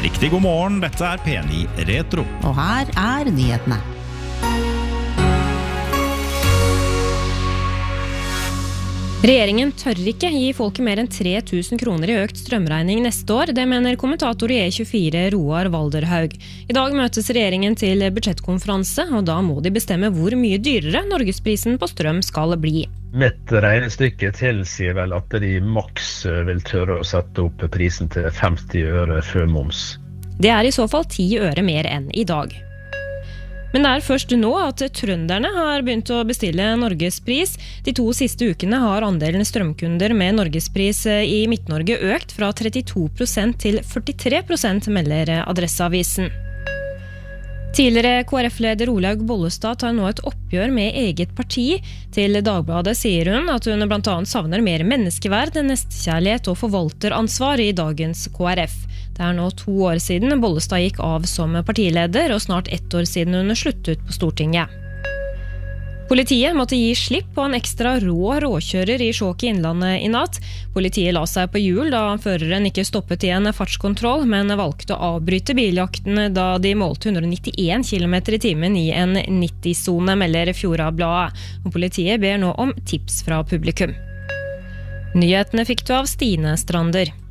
Riktig god morgen, dette P9 Retro. Og her nyhetene. Regjeringen tør ikke gi folket mer enn 3.000 kroner i økt strømregning neste år, det mener kommentator i E24 Roar Valderhaug. I dag møtes regjeringen til budsjettkonferanse, og da må de bestemme hvor mye dyrere norgesprisen på strøm skal bli. Mitt regnestykke tilsier vel at de maks vil tørre å sette opp prisen til 50 øre før moms. Det i så fall 10 øre mer enn i dag. Men det først nå at trønderne har begynt å bestille norgespris. De 2 siste ukene har andelen strømkunder med norgespris i Midt-Norge økt fra 32% til 43%, melder Adresseavisen. Tidligere KrF-leder Olaug Bollestad tar nå et oppgjør med eget parti. Til Dagbladet sier hun at hun blant annet savner mer menneskeverd, nestekjærlighet og forvalteransvar i dagens KrF. Det nå 2 år siden Bollestad gikk av som partileder, og snart 1 år siden hun sluttet på Stortinget. Politiet måtte gi slipp på en ekstra råkjører i Skjåk i Innlandet i natt. Politiet la seg på hjul da føreren ikke stoppet i en fartskontroll, men valgte å avbryte biljakten da de målte 191 km i timen i en 90-zone, melder Fjordabladet. Og politiet ber nå om tips fra publikum. Nyhetene fikk du av Stine Strander.